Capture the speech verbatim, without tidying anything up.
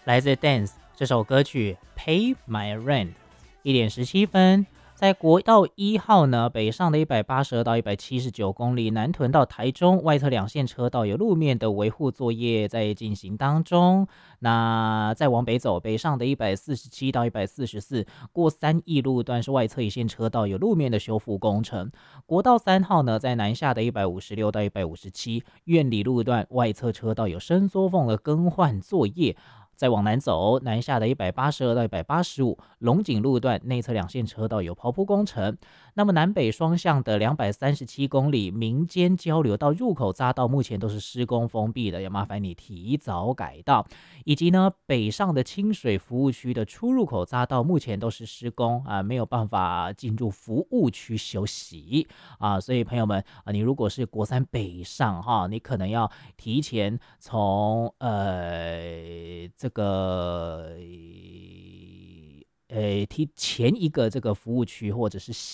来自 Dance 这首歌曲 Pay My Rent 一点十七分。在国道一号呢，北上的一百八十二到一百七十九公里，南屯到台中外侧两线车道有路面的维护作业在进行当中。那再往北走，北上的一百四十七到一百四十四，过三义路段是外侧一线车道有路面的修复工程。国道三号呢，在南下的一百五十六到一百五十七，苑里路段外侧车道有伸缩缝的更换作业。再往南走，南下的一百八十二到一百八十五，龙井路段内侧两线车道有刨铺工程。那么南北双向的两百三十七公里民间交流道入口匝道目前都是施工封闭的，要麻烦你提早改道。以及呢，北上的清水服务区的出入口匝道目前都是施工啊，没有办法进入服务区休息啊。所以朋友们啊，你如果是国三北上哈，你可能要提前从呃这个呃提前一个这个服务区或者是